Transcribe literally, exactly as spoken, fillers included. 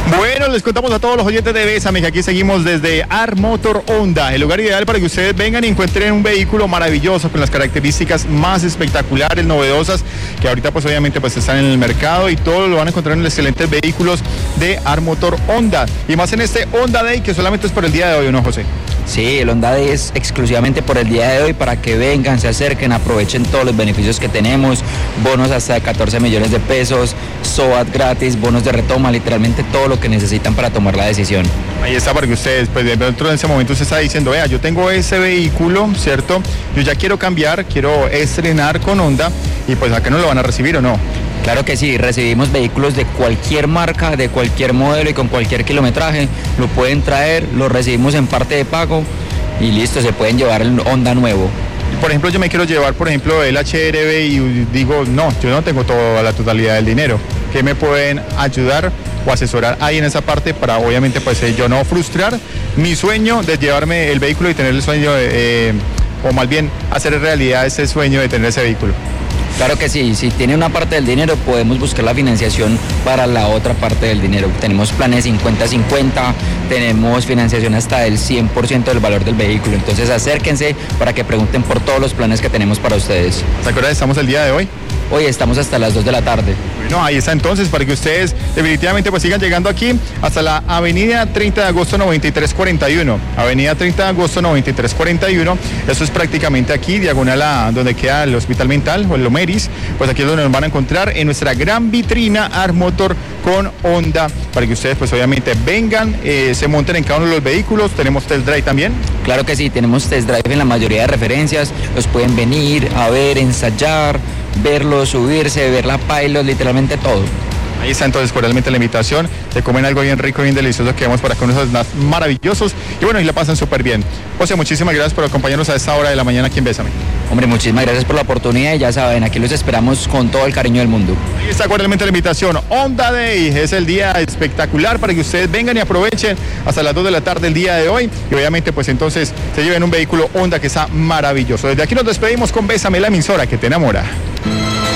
Bueno, les contamos a todos los oyentes de Bésame que aquí seguimos desde Armotor Honda, el lugar ideal para que ustedes vengan y encuentren un vehículo maravilloso con las características más espectaculares, novedosas, que ahorita pues obviamente pues están en el mercado y todo lo van a encontrar en los excelentes vehículos de Armotor Honda. Y más en este Honda Day que solamente es por el día de hoy, ¿no, José? Sí, el Honda Day es exclusivamente por el día de hoy para que vengan, se acerquen, aprovechen todos los beneficios que tenemos, bonos hasta de catorce millones de pesos, S O A T gratis, bonos de retoma, literalmente todo lo que necesitan para tomar la decisión. Ahí está, para que ustedes, pues dentro de ese momento usted está diciendo, vea, yo tengo ese vehículo, ¿cierto? Yo ya quiero cambiar, quiero estrenar con Honda y pues acá no lo van a recibir, ¿o no? Claro que sí, recibimos vehículos de cualquier marca, de cualquier modelo y con cualquier kilometraje, lo pueden traer, lo recibimos en parte de pago y listo, se pueden llevar el Honda nuevo. Por ejemplo, yo me quiero llevar, por ejemplo, el H R V y digo, no, yo no tengo toda la totalidad del dinero. ¿Qué me pueden ayudar o asesorar ahí en esa parte para, obviamente, pues yo no frustrar mi sueño de llevarme el vehículo y tener el sueño, de, eh, o más bien hacer realidad ese sueño de tener ese vehículo? Claro que sí, si tiene una parte del dinero podemos buscar la financiación para la otra parte del dinero. Tenemos planes cincuenta cincuenta, tenemos financiación hasta del cien por ciento del valor del vehículo. Entonces acérquense para que pregunten por todos los planes que tenemos para ustedes. ¿Hasta qué hora estamos el día de hoy? Hoy estamos hasta las dos de la tarde. Bueno, ahí está entonces para que ustedes definitivamente pues sigan llegando aquí hasta la avenida treinta de agosto noventa y tres cuarenta y uno. Avenida treinta de agosto noventa y tres cuarenta y uno. Eso es prácticamente aquí, diagonal a donde queda el Hospital Mental o el Lomeris. Pues aquí es donde nos van a encontrar en nuestra gran vitrina Armotor con Honda para que ustedes pues obviamente vengan, eh, se monten en cada uno de los vehículos. Tenemos test drive también. Claro que sí, tenemos test drive en la mayoría de referencias. Los pueden venir a ver, ensayar, verlo, subirse, ver la pilot, literalmente todo. Ahí está entonces cordialmente la invitación, se comen algo bien rico, bien delicioso que vamos para con esos más maravillosos y bueno, y la pasan súper bien. José, muchísimas gracias por acompañarnos a esta hora de la mañana aquí en Bésame. Hombre, muchísimas gracias por la oportunidad y ya saben, aquí los esperamos con todo el cariño del mundo. Ahí está cordialmente la invitación, Honda Day, es el día espectacular para que ustedes vengan y aprovechen hasta las dos de la tarde el día de hoy y obviamente pues entonces se lleven un vehículo Honda que está maravilloso. Desde aquí nos despedimos con Bésame, la emisora que te enamora.